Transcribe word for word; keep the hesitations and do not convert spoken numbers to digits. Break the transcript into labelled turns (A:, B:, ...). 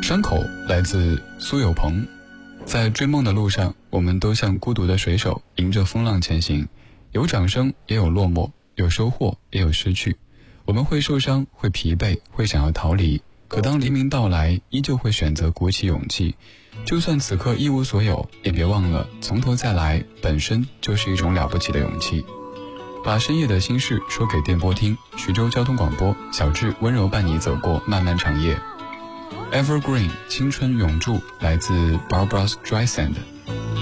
A: 伤口来自苏有朋。在追梦的路上，我们都像孤独的水手，迎着风浪前行，有掌声也有落寞，有收获也有失去。我们会受伤，会疲惫，会想要逃离，可当黎明到来，依旧会选择鼓起勇气。就算此刻一无所有，也别忘了从头再来本身就是一种了不起的勇气。把深夜的心事说给电波听，徐州交通广播，小智温柔伴你走过漫漫长夜。 Evergreen 青春永驻，来自 Barbra Streisand。